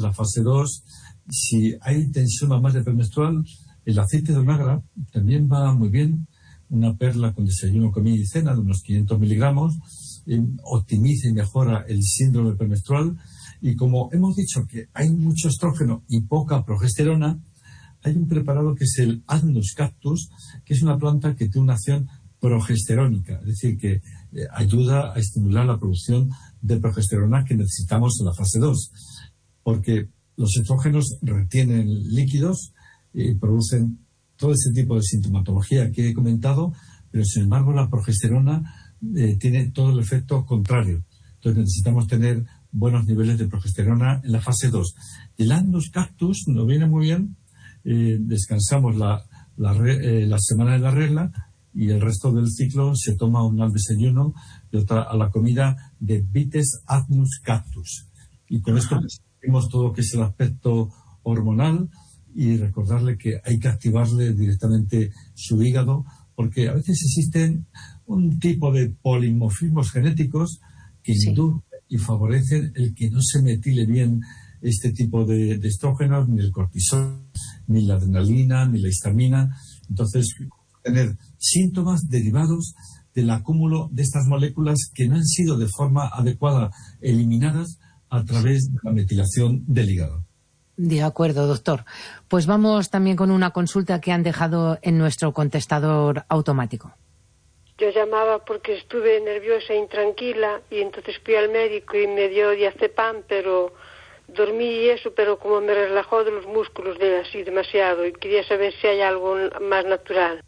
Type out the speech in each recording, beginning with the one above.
la fase 2. Si hay tensión mamar de premenstrual, el aceite de onagra también va muy bien. Una perla con desayuno, comida y cena de unos 500 miligramos optimiza y mejora el síndrome premenstrual. Y como hemos dicho que hay mucho estrógeno y poca progesterona, hay un preparado que es el Agnus cactus, que es una planta que tiene una acción progesterónica, es decir, que ayuda a estimular la producción de progesterona que necesitamos en la fase 2, porque los estrógenos retienen líquidos y producen todo ese tipo de sintomatología que he comentado, pero sin embargo la progesterona tiene todo el efecto contrario. Entonces necesitamos tener buenos niveles de progesterona en la fase 2. El Agnus cactus nos viene muy bien. Descansamos la semana de la regla y el resto del ciclo se toma una al desayuno y otra a la comida de Vites Agnus cactus. Y con esto vemos todo lo que es el aspecto hormonal y recordarle que hay que activarle directamente su hígado, porque a veces existen un tipo de polimorfismos genéticos que inducen y favorecen el que no se metile bien este tipo de estrógenos, ni el cortisol, ni la adrenalina, ni la histamina. Entonces, tener síntomas derivados del acúmulo de estas moléculas que no han sido de forma adecuada eliminadas a través de la metilación del hígado. De acuerdo, doctor. Pues vamos también con una consulta que han dejado en nuestro contestador automático. Yo llamaba porque estuve nerviosa e intranquila y entonces fui al médico y me dio diazepam, pero dormí y eso, pero como me relajó de los músculos así demasiado, y quería saber si hay algo más natural.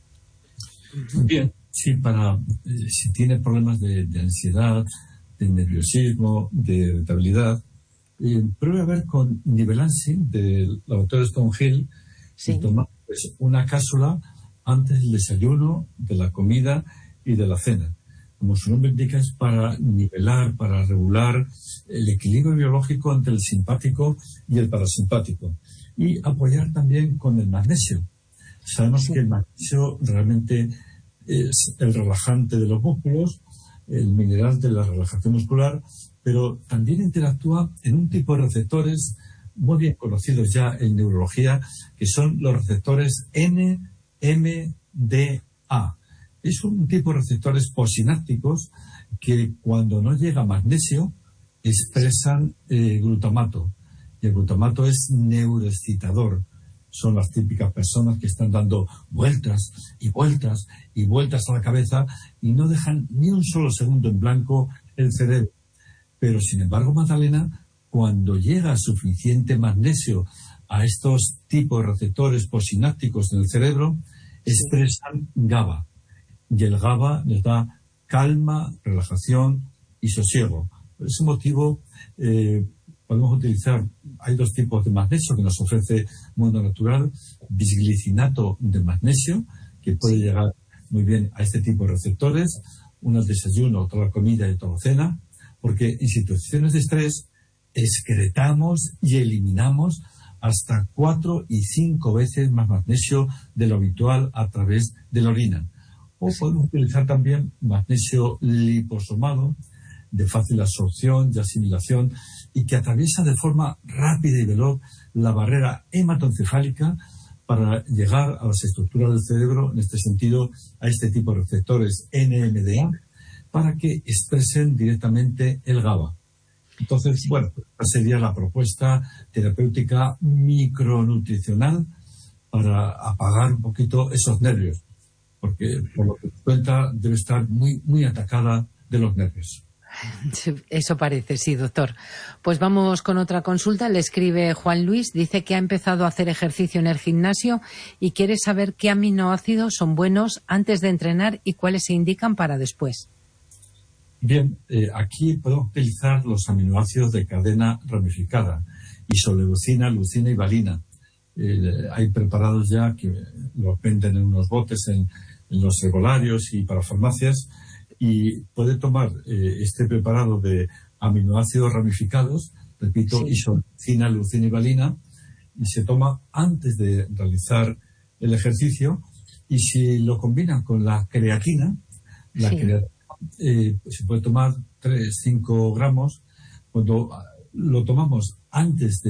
Bien, sí, si tiene problemas de ansiedad, de nerviosismo, de irritabilidad, pruebe a ver con Nivelansing del laboratorio Stonehill y tomar una cápsula antes del desayuno, de la comida y de la cena. Como su nombre indica, es para nivelar, para regular el equilibrio biológico entre el simpático y el parasimpático. Y apoyar también con el magnesio. Sabemos que el magnesio realmente es el relajante de los músculos, el mineral de la relajación muscular, pero también interactúa en un tipo de receptores muy bien conocidos ya en neurología, que son los receptores NMDA. Es un tipo de receptores posinápticos que cuando no llega magnesio expresan glutamato. Y el glutamato es neuroexcitador. Son las típicas personas que están dando vueltas y vueltas y vueltas a la cabeza y no dejan ni un solo segundo en blanco el cerebro. Pero sin embargo, Magdalena, cuando llega suficiente magnesio a estos tipos de receptores posinápticos en el cerebro, expresan GABA. Y el GABA les da calma, relajación y sosiego. Por ese motivo, podemos utilizar, hay dos tipos de magnesio que nos ofrece Mundo Natural: bisglicinato de magnesio, que puede llegar muy bien a este tipo de receptores, uno al desayuno, otro a la comida y otra a la cena, porque en situaciones de estrés excretamos y eliminamos hasta 4 y 5 veces más magnesio de lo habitual a través de la orina. O podemos utilizar también magnesio liposomado, de fácil absorción y asimilación, y que atraviesa de forma rápida y veloz la barrera hematoencefálica para llegar a las estructuras del cerebro, en este sentido, a este tipo de receptores NMDA, para que expresen directamente el GABA. Entonces, bueno, esta sería la propuesta terapéutica micronutricional para apagar un poquito esos nervios, porque por lo que cuenta debe estar muy, muy atacada de los nervios. Eso parece, sí, doctor. Pues vamos con otra consulta. Le escribe Juan Luis, dice que ha empezado a hacer ejercicio en el gimnasio y quiere saber qué aminoácidos son buenos antes de entrenar y cuáles se indican para después. Bien, aquí podemos utilizar los aminoácidos de cadena ramificada: isoleucina, leucina y valina. Hay preparados ya que los venden en unos botes en los herbolarios y para farmacias, y puede tomar este preparado de aminoácidos ramificados, repito, isoleucina, leucina y valina, y se toma antes de realizar el ejercicio. Y si lo combinan con la creatina, se puede tomar 3-5 gramos. Cuando lo tomamos antes de